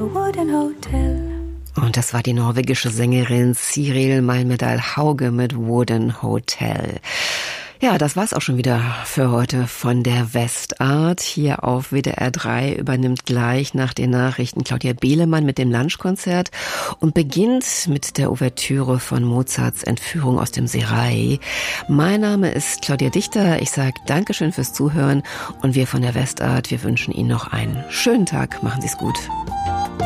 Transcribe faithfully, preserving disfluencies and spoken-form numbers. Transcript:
Wooden Hotel. Und das war die norwegische Sängerin Siril Malmedal Hauge mit Wooden Hotel. Ja, das war's auch schon wieder für heute von der Westart. Hier auf W D R drei übernimmt gleich nach den Nachrichten Claudia Behlemann mit dem Lunchkonzert und beginnt mit der Ouvertüre von Mozarts Entführung aus dem Serail. Mein Name ist Claudia Dichter. Ich sage Dankeschön fürs Zuhören und wir von der Westart, wir wünschen Ihnen noch einen schönen Tag. Machen Sie es gut.